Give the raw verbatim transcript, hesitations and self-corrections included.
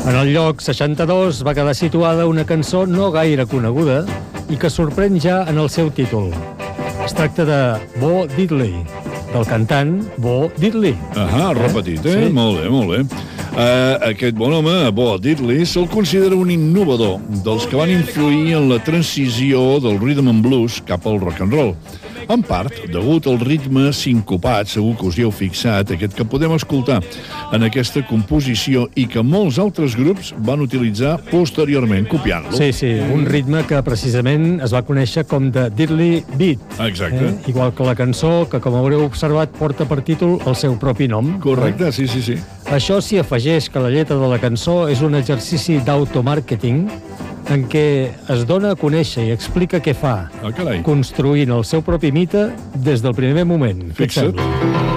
En el lloc seixanta-dos va quedar situada una cançó no gaire coneguda i que sorprèn ja en el seu títol. Es tracta de Bo Diddley, del cantant Bo Diddley. Ahà, repetit, eh? Sí. Molt bé, molt bé. Uh, aquest bon home, Bo Diddley, se'l considera un innovador dels que van influir en la transició del rhythm and blues cap al rock and roll. En part, degut al ritme sincopat, segur que us hi heu fixat, aquest que podem escoltar en aquesta composició i que molts altres grups van utilitzar posteriorment, copiant-lo. Sí, sí, un ritme que precisament es va conèixer com de Diddley Beat. Exacte. Eh? Igual que la cançó, que com haureu observat porta per títol el seu propi nom. Correcte, sí, sí, sí. Això s'hi afegeix que la lletra de la cançó és un exercici d'automàrqueting en què es dona a conèixer i explica què fa, Ah, carai. construint el seu propi mite des del primer moment. Fixa't.